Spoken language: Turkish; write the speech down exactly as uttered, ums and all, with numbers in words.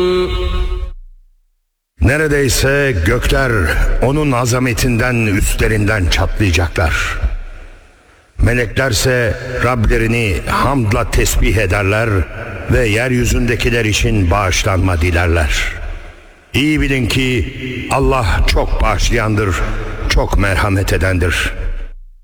Neredeyse gökler onun azametinden üstlerinden çatlayacaklar. Meleklerse Rablerini hamdla tesbih ederler ve yeryüzündekiler için bağışlanma dilerler. İyi bilin ki Allah çok bağışlayandır, çok merhamet edendir.